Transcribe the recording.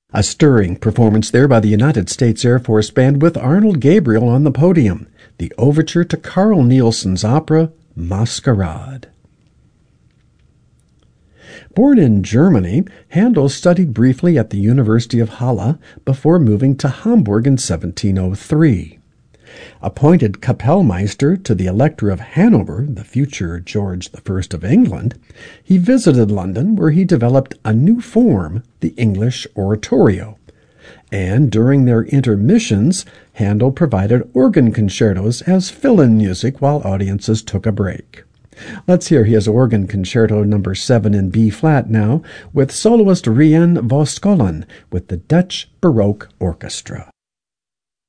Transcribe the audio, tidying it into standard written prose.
A stirring performance there by the United States Air Force Band with Arnold Gabriel on the podium, the overture to Carl Nielsen's opera Masquerade. Born in Germany, Handel studied briefly at the University of Halle before moving to Hamburg in 1703. Appointed Kapellmeister to the Elector of Hanover, the future George I of England, he visited London where he developed a new form, the English oratorio. And during their intermissions, Handel provided organ concertos as fill-in music while audiences took a break. Let's hear his organ concerto number 7 in B-flat now, with soloist Rien Voskolin with the Dutch Baroque Orchestra.